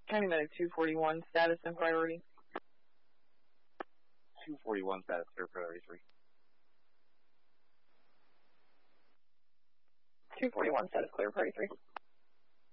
County Medic 241, status and priority. 241, status clear, priority 3. 241, status clear, priority 3.